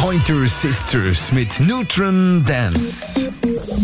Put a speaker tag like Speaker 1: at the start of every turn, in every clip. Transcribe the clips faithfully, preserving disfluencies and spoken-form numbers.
Speaker 1: Pointer Sisters mit Neutron Dance.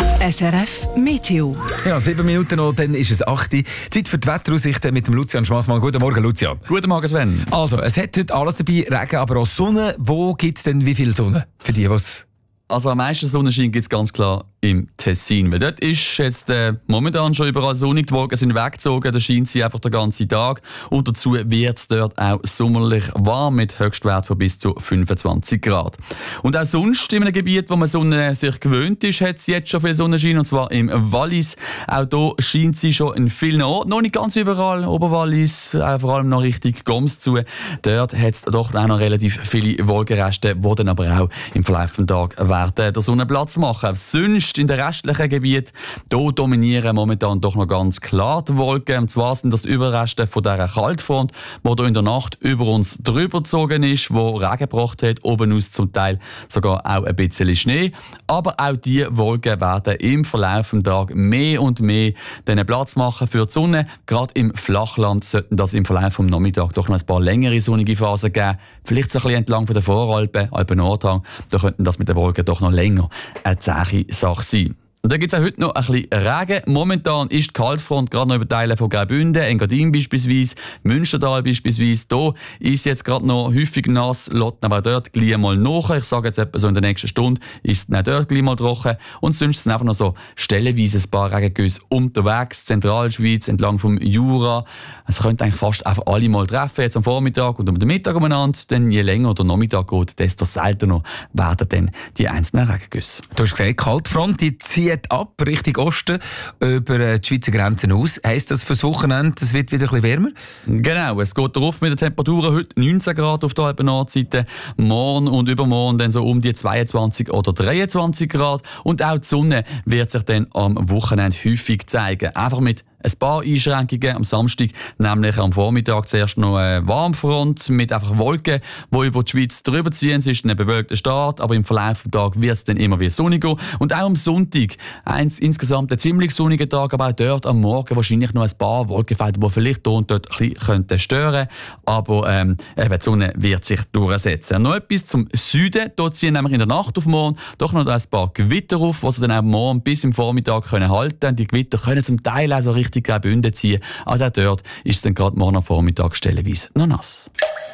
Speaker 2: S R F Meteo.
Speaker 1: Ja, sieben Minuten noch, dann ist es acht Uhr. Zeit für die Wetteraussichten mit dem Lucian Schmassmann. Guten Morgen, Lucian.
Speaker 3: Guten Morgen, Sven.
Speaker 1: Also, es hat heute alles dabei, Regen, aber auch Sonne. Wo gibt es denn wie viel Sonne? Für die, was?
Speaker 3: Also am meisten Sonnenschein gibt es ganz klar im Tessin. Weil dort ist jetzt äh, momentan schon überall sonnig, die Wolken sind weggezogen, da scheint sie einfach den ganzen Tag. Und dazu wird es dort auch sommerlich warm mit Höchstwert von bis zu fünfundzwanzig Grad. Und auch sonst in einem Gebiet, wo man Sonne sich gewöhnt ist, hat es jetzt schon viel Sonnenschein, und zwar im Wallis. Auch hier scheint sie schon in vielen Orten, noch nicht ganz überall, Oberwallis, äh, vor allem noch Richtung Goms zu. Dort hat es doch auch noch relativ viele Wolkenreste, die dann aber auch im Verlauf des Tages werden der Sonne Platz machen. Sonst in den restlichen Gebieten, hier dominieren momentan doch noch ganz klar die Wolken. Und zwar sind das die Überreste von dieser Kaltfront, die hier in der Nacht über uns drüber gezogen ist, die Regen gebracht hat, oben aus zum Teil sogar auch ein bisschen Schnee. Aber auch diese Wolken werden im Verlauf des Tages mehr und mehr den Platz machen für die Sonne. Gerade im Flachland sollten das im Verlauf des Nachmittags doch noch ein paar längere sonnige Phasen geben. Vielleicht so ein bisschen entlang von der Voralpen, Alpen-Nordhang. Da könnten das mit den Wolken doch noch länger eine zähe Sache sein. Und dann gibt es auch heute noch ein bisschen Regen. Momentan ist die Kaltfront gerade noch über Teile von Graubünden, Engadin beispielsweise, Münstertal beispielsweise. Hier ist jetzt gerade noch häufig nass, lässt aber dort gleich mal nach. Ich sage jetzt etwa so in der nächsten Stunde ist es dann dort gleich mal trocken. Und sonst sind einfach noch so stellenweise ein paar Regengüsse unterwegs, Zentralschweiz, entlang vom Jura. Es könnte eigentlich fast einfach alle mal treffen, jetzt am Vormittag und am Mittag umeinander. Denn je länger der Nachmittag geht, desto seltener werden dann die einzelnen Regengüsse.
Speaker 1: Du hast gesagt, die Kaltfront, die zieht ab Richtung Osten über die Schweizer Grenzen aus. Heisst das fürs Wochenende, es wird wieder ein bisschen wärmer?
Speaker 3: Genau, es geht darauf mit den Temperaturen heute neunzehn Grad auf der Alpen-Nordseite, morgen und übermorgen dann so um die zweiundzwanzig oder dreiundzwanzig Grad. Und auch die Sonne wird sich dann am Wochenende häufig zeigen. Einfach mit ein paar Einschränkungen am Samstag, nämlich am Vormittag zuerst noch eine Warmfront mit einfach Wolken, die über die Schweiz drüber ziehen. Es ist ein bewölkter Start, aber im Verlauf des Tages wird es dann immer wieder sonniger. Und auch am Sonntag, eins, insgesamt ein ziemlich sonniger Tag, aber auch dort am Morgen wahrscheinlich noch ein paar Wolkenfelder, die vielleicht hier und dort ein bisschen stören könnten. Aber ähm, eben die Sonne wird sich durchsetzen. Noch etwas zum Süden. Dort ziehen nämlich in der Nacht auf morgen doch noch ein paar Gewitter auf, die sie dann auch morgen bis im Vormittag können halten. Die Gewitter können zum Teil auch so richtig Graubünden ziehen. Also auch dort ist es dann gerade morgen am Vormittag stellenweise noch nass.